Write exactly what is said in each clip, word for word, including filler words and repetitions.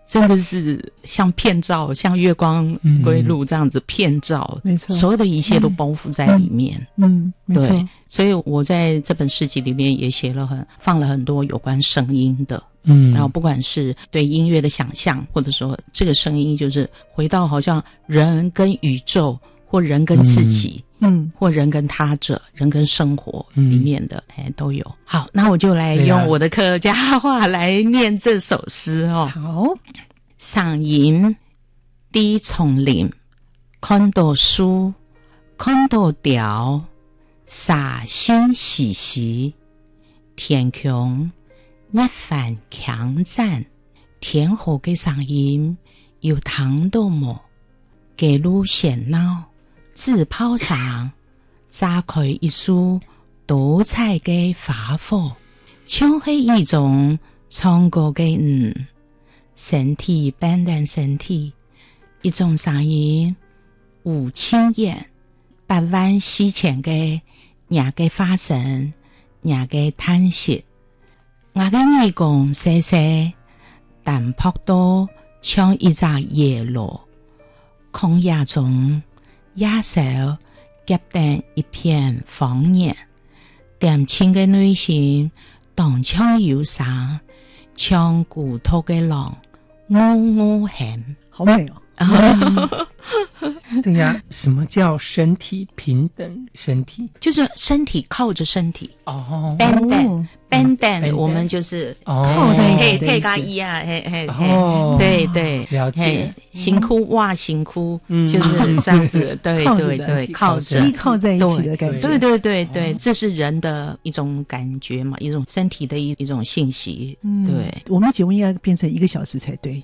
真的是像片照，像月光归路这样子片照， 没错， 所有的一切都包袱在里面。 嗯，没错。 对，所以我在这本诗集里面也写了很放了很多有关声音的。 嗯， 然后不管是对音乐的想象，或者说这个声音就是回到好像人跟宇宙，或人跟自己， 嗯， 或人跟他者，人跟生活里面的，哎、嗯，都有。好，那我就来用我的客家话来念这首诗哦。 好， 上营低丛林，看到树，看到条，洒心喜喜，天空一番强赞，天河嘅聲音要聽到冇？嘅路線鬧，自拋上炸開一束多彩嘅花火，像係一種唱歌嘅人，身體變成身體，一種聲音無輕言，百萬絲前嘅廿嘅花神，廿嘅嘆息。我嘅耳公細細，但撲到像一隻野鹿，曠野中野獸夾定一片荒野，恬靜嘅內心蕩槍憂傷，像孤獨嘅狼，嗚嗚喊， 好美哦。 对呀，什么叫身体平等？身体就是身体靠着身体哦 ，band band band，我们就是靠在一起嘿的意思。 一啊，嘿嘿哦嘿，对对， 了解， 辛苦哇，辛苦， 嗯就是这样子，对靠着对对，靠着依靠在一起的感觉。 对对对对，这是人的一种感觉嘛，一种身体的一一种信息。 嗯， 对， 我们的节目应该变成一个小时才对。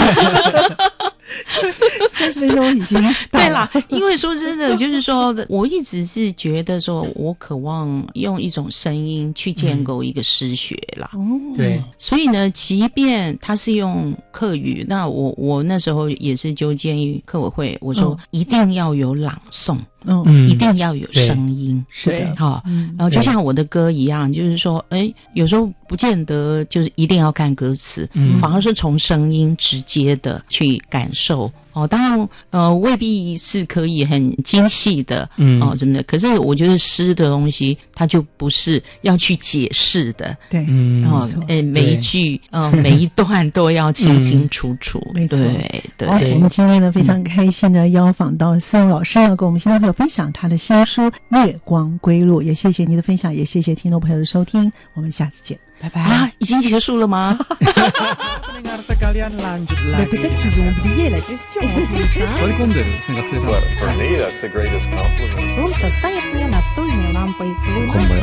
三十分钟已经对啦，因为说真的，就是说我一直是觉得说我渴望用一种声音去建构一个诗学啦。 哦， 对， 所以呢，即便他是用客语，那我我那时候也是纠建议客委会，我说一定要有朗诵。 嗯， 嗯一定要有声音， 是的好， 嗯然后就像我的歌一样，就是说，哎，有时候不见得就是一定要看歌词， 嗯反而是从声音直接的去感受。哦，当然，呃，未必是可以很精细的， 嗯哦，什么的。可是我觉得诗的东西，它就不是要去解释的， 对， 嗯哦，呃，每一句，呃，每一段都要清清楚楚， 没错对对。 好，我们今天呢非常开心的邀访到思荣老师，要跟我们听众朋友分享他的新书《月光归路》，也谢谢您的分享，也谢谢听众朋友的收听，我们下次见，拜拜。 啊，已经结束了吗？ Pendengar sekalian lanjut lagi. Peut-être qu'ils ont oublié la question en plus, hein. Oli kunder, sen katsotaan. Well, for me, that's the greatest compliment. Солнце стоит мне над стольной лампой. Луна Kombo